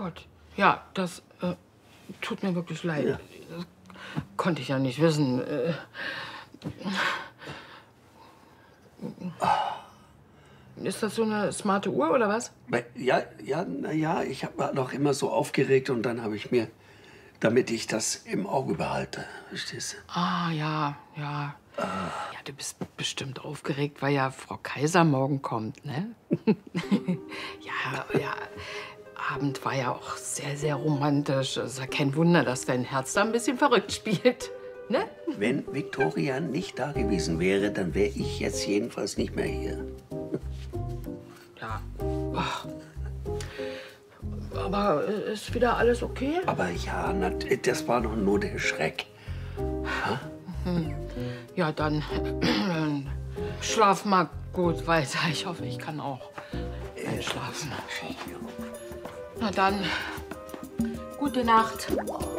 Gott. Ja, das tut mir wirklich leid. Ja. Das konnte ich ja nicht wissen. Ist das so eine smarte Uhr oder was? Ja, na ja, ich habe noch immer so aufgeregt und dann habe ich mir, damit ich das im Auge behalte, verstehst du? Ah, ja, ja. Ja, du bist bestimmt aufgeregt, weil ja Frau Kaiser morgen kommt, ne? Ja, Abend war ja auch sehr, sehr romantisch. Es ist ja kein Wunder, dass dein Herz da ein bisschen verrückt spielt, ne? Wenn Viktoria nicht da gewesen wäre, dann wäre ich jetzt jedenfalls nicht mehr hier. Ja. Ach. Aber ist wieder alles okay? Aber ja, das war doch nur der Schreck. Ja, dann schlaf mal gut weiter. Ich hoffe, ich kann auch einschlafen. Na dann, gute Nacht.